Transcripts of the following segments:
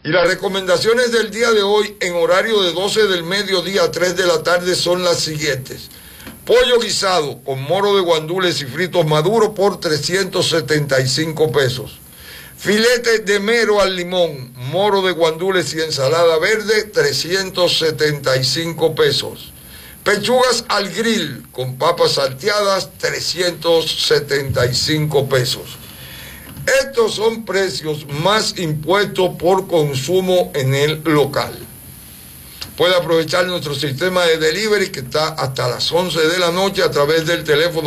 Y las recomendaciones del día de hoy en horario de 12 del mediodía a 3 de la tarde son las siguientes. Pollo guisado con moro de guandules y fritos maduros por 375 pesos. Filete de mero al limón, moro de guandules y ensalada verde, 375 pesos. Pechugas al grill con papas salteadas, 375 pesos. Estos son precios más impuestos por consumo en el local. Puede aprovechar nuestro sistema de delivery que está hasta las 11 de la noche a través del teléfono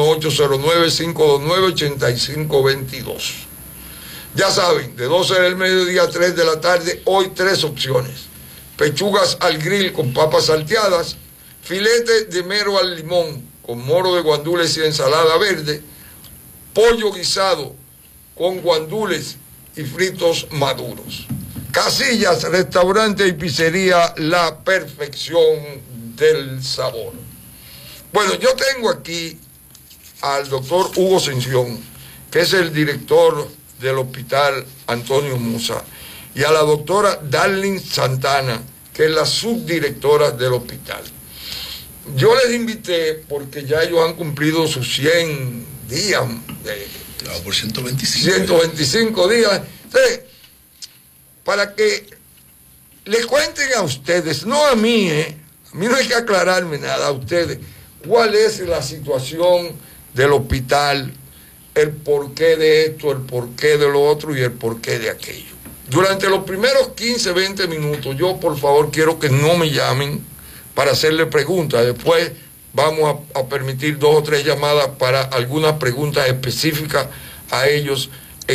809-529-8522. Ya saben, de 12 del mediodía a 3 de la tarde, hoy 3 opciones. Pechugas al grill con papas salteadas, filete de mero al limón con moro de guandules y ensalada verde, pollo guisado con guandules y fritos maduros. Casillas, restaurante y pizzería, la perfección del sabor. Bueno, yo tengo aquí al doctor Hugo Ascensión, que es el director del Hospital Antonio Musa, y a la doctora Darlene Santana, que es la subdirectora del hospital. Yo les invité porque ya ellos han cumplido sus 100 días por 125. 125 días. Entonces, para que le cuenten a ustedes, no a mí, a mí no hay que aclararme nada, a ustedes, cuál es la situación del hospital, el porqué de esto, el porqué de lo otro y el porqué de aquello. Durante los primeros 15, 20 minutos, yo por favor quiero que no me llamen para hacerle preguntas. Después vamos a permitir 2 o 3 llamadas para algunas preguntas específicas a ellos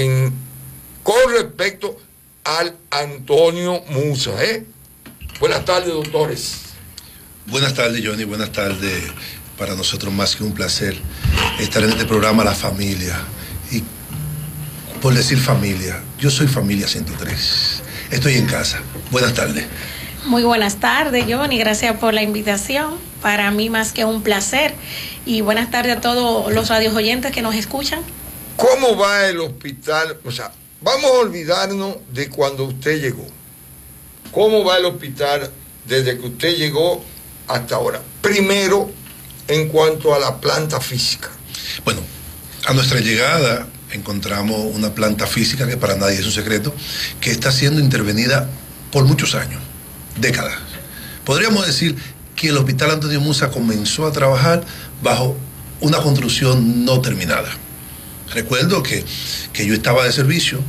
con respecto al Antonio Musa. Buenas tardes, doctores. Buenas tardes, Johnny. Buenas tardes. Para nosotros más que un placer estar en este programa La Familia. Y por decir familia, yo soy Familia 103. Estoy en casa. Buenas tardes. Muy buenas tardes, Johnny. Gracias por la invitación. Para mí más que un placer. Y buenas tardes a todos los radios oyentes que nos escuchan. ¿Cómo va el hospital? O sea, vamos a olvidarnos de cuando usted llegó. ¿Cómo va el hospital desde que usted llegó hasta ahora? Primero, en cuanto a la planta física. Bueno, a nuestra llegada encontramos una planta física que para nadie es un secreto, que está siendo intervenida por muchos años, décadas. Podríamos decir que el Hospital Antonio Musa comenzó a trabajar bajo una construcción no terminada. Recuerdo que yo estaba de servicio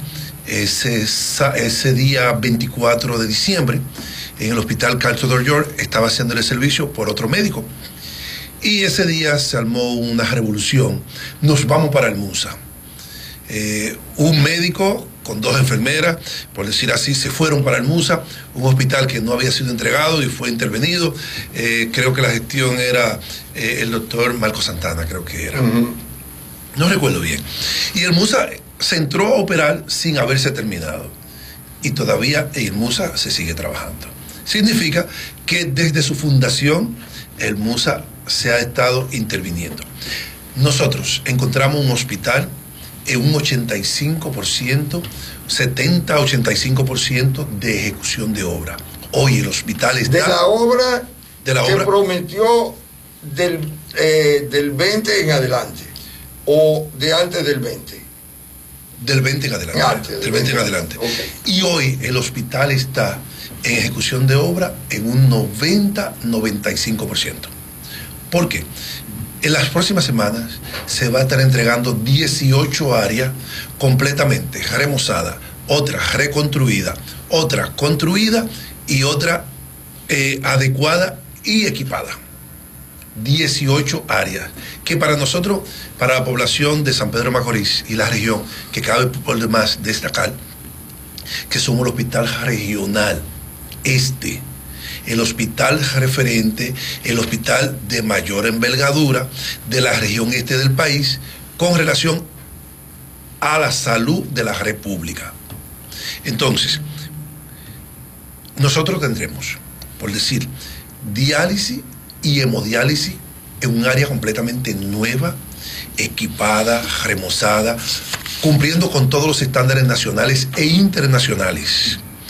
ese día 24 de diciembre en el Hospital Carl Theodor York, estaba haciendo el servicio por otro médico. Y ese día se armó una revolución. Nos vamos para el Musa. Un médico con 2 enfermeras, por decir así, se fueron para el Musa, un hospital que no había sido entregado y fue intervenido. Creo que la gestión era el doctor Marco Santana, creo que era. No recuerdo bien. Y el Musa se entró a operar sin haberse terminado. Y todavía el Musa se sigue trabajando. Significa que desde su fundación el Musa se ha estado interviniendo. Nosotros encontramos un hospital en un 85%, 70-85% de ejecución de obra. Hoy el hospital está... De la obra que prometió del 20 en adelante, o de antes del 20. Del 20 en adelante. Del 20 en adelante. Okay. Y hoy el hospital está en ejecución de obra en un 90-95%. ¿Por qué? En las próximas semanas se va a estar entregando 18 áreas completamente remozadas, otra reconstruida, otra construida y otra adecuada y equipada. 18 áreas que para nosotros, para la población de San Pedro de Macorís y la región, que cabe por demás destacar que somos el hospital regional el hospital referente, el hospital de mayor envergadura de la región este del país con relación a la salud de la República. Entonces, nosotros tendremos, por decir, diálisis y hemodiálisis en un área completamente nueva, equipada, remozada, cumpliendo con todos los estándares nacionales e internacionales.